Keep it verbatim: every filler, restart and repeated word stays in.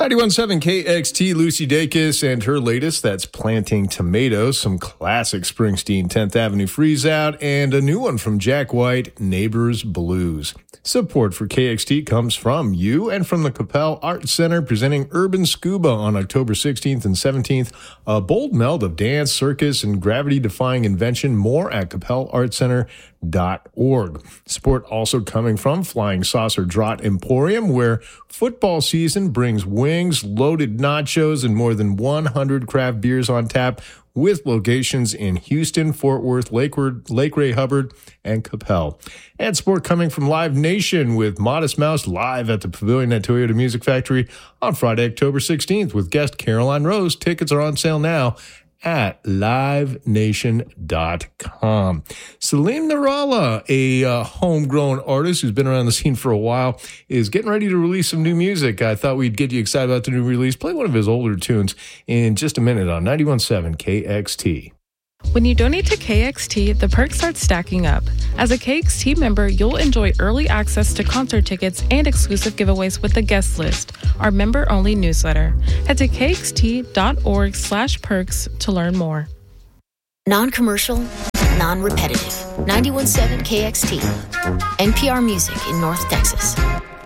ninety-one point seven K X T, Lucy Dacus and her latest, that's Planting Tomatoes, some classic Springsteen tenth Avenue Freeze Out, and a new one from Jack White, Neighbors Blues. Support for K X T comes from you and from the Capel Art Center, presenting Urban Scuba on October sixteenth and seventeenth, a bold meld of dance, circus, and gravity-defying invention. More at capel art center dot org. Support also coming from Flying Saucer Draught Emporium, where football season brings wings, loaded nachos, and more than one hundred craft beers on tap, with locations in Houston, Fort Worth, Lakewood, Lake Ray Hubbard, and Capel. And support coming from Live Nation, with Modest Mouse live at the Pavilion at Toyota Music Factory on Friday, October sixteenth, with guest Caroline Rose. Tickets are on sale now at live nation dot com. Salim Narala, a uh, homegrown artist who's been around the scene for a while, is getting ready to release some new music. I thought we'd get you excited about the new release. Play one of his older tunes in just a minute on ninety-one point seven K X T. When you donate to K X T, the perks start stacking up. As a K X T member, you'll enjoy early access to concert tickets and exclusive giveaways with the guest list, our member-only newsletter. Head to k x t dot org slash perks to learn more. Non-commercial, non-repetitive. ninety-one point seven K X T. N P R Music in North Texas.